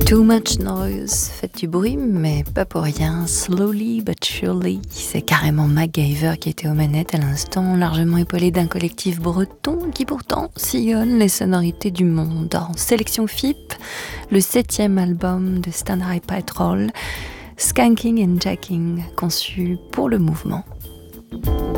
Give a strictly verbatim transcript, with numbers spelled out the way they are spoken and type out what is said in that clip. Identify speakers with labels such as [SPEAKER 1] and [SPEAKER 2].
[SPEAKER 1] Too much noise, faites du bruit, mais pas pour rien. Slowly but surely, c'est carrément MacGyver qui était aux manettes à l'instant, largement épaulé d'un collectif breton qui pourtant sillonne les sonorités du monde. En sélection F I P, le septième album de Stand High Patrol, Skanking and Jacking, conçu pour le mouvement.